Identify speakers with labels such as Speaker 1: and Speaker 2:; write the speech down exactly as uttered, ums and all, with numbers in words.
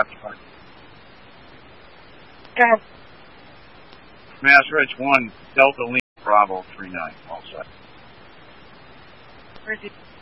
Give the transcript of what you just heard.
Speaker 1: after party.
Speaker 2: Go.
Speaker 1: Mass Ridge one, Delta Lima, Bravo three nine, all set.
Speaker 2: Where's he?